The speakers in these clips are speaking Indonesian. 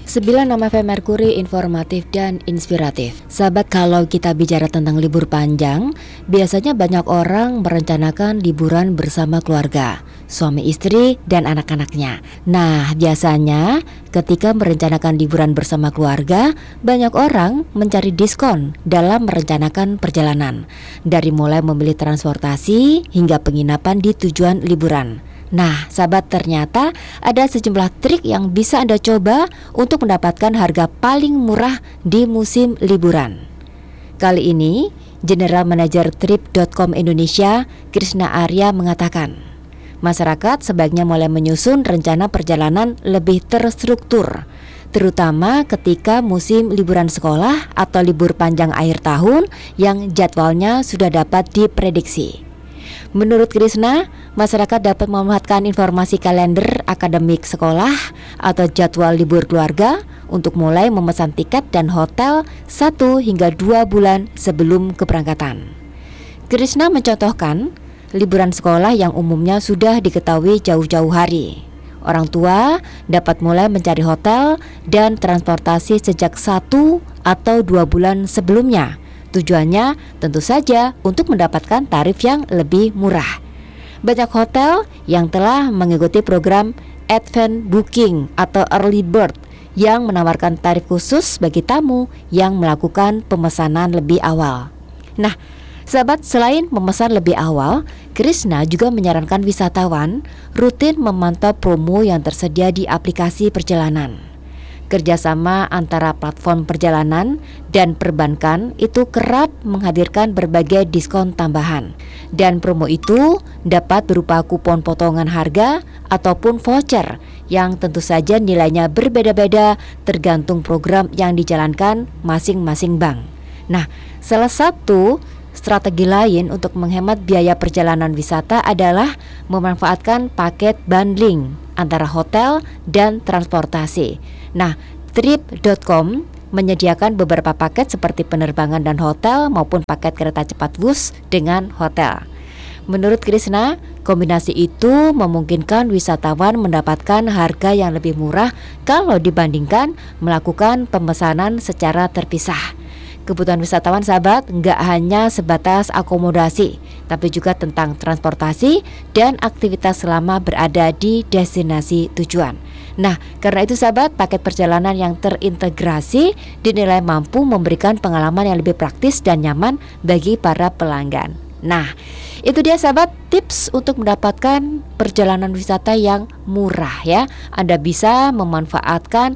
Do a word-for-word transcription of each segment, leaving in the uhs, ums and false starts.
Sembilan nama F M Merkuri informatif dan inspiratif. Sahabat, kalau kita bicara tentang libur panjang, biasanya banyak orang merencanakan liburan bersama keluarga, suami istri dan anak-anaknya. Nah, biasanya ketika merencanakan liburan bersama keluarga, banyak orang mencari diskon dalam merencanakan perjalanan, dari mulai memilih transportasi hingga penginapan di tujuan liburan. Nah, sahabat, ternyata ada sejumlah trik yang bisa Anda coba untuk mendapatkan harga paling murah di musim liburan. Kali ini, General Manager trip dot com Indonesia, Krishna Arya, mengatakan, masyarakat sebaiknya mulai menyusun rencana perjalanan lebih terstruktur, terutama ketika musim liburan sekolah atau libur panjang akhir tahun yang jadwalnya sudah dapat diprediksi. Menurut Krishna, masyarakat dapat memanfaatkan informasi kalender akademik sekolah atau jadwal libur keluarga untuk mulai memesan tiket dan hotel satu hingga dua bulan sebelum keberangkatan. Krishna mencontohkan liburan sekolah yang umumnya sudah diketahui jauh-jauh hari. Orang tua dapat mulai mencari hotel dan transportasi sejak satu atau dua bulan sebelumnya. Tujuannya tentu saja untuk mendapatkan tarif yang lebih murah. Banyak hotel yang telah mengikuti program Advance Booking atau Early Bird yang menawarkan tarif khusus bagi tamu yang melakukan pemesanan lebih awal. Nah, sahabat, selain memesan lebih awal, Krishna juga menyarankan wisatawan rutin memantau promo yang tersedia di aplikasi perjalanan. Kerjasama antara platform perjalanan dan perbankan itu kerap menghadirkan berbagai diskon tambahan, dan promo itu dapat berupa kupon potongan harga ataupun voucher yang tentu saja nilainya berbeda-beda tergantung program yang dijalankan masing-masing bank. Nah, salah satu strategi lain untuk menghemat biaya perjalanan wisata adalah memanfaatkan paket bundling antara hotel dan transportasi. Nah, trip dot com menyediakan beberapa paket seperti penerbangan dan hotel maupun paket kereta cepat bus dengan hotel. Menurut Krishna, kombinasi itu memungkinkan wisatawan mendapatkan harga yang lebih murah kalau dibandingkan melakukan pemesanan secara terpisah. Kebutuhan wisatawan, sahabat, nggak hanya sebatas akomodasi, tapi juga tentang transportasi dan aktivitas selama berada di destinasi tujuan. Nah, karena itu sahabat, paket perjalanan yang terintegrasi dinilai mampu memberikan pengalaman yang lebih praktis dan nyaman bagi para pelanggan. Nah, itu dia sahabat, tips untuk mendapatkan perjalanan wisata yang murah ya. Anda bisa memanfaatkan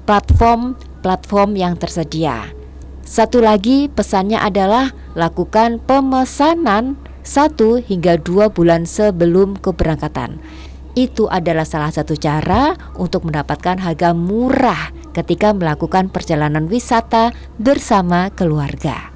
platform-platform yang tersedia. Satu lagi pesannya adalah lakukan pemesanan satu hingga dua bulan sebelum keberangkatan. Itu adalah salah satu cara untuk mendapatkan harga murah ketika melakukan perjalanan wisata bersama keluarga.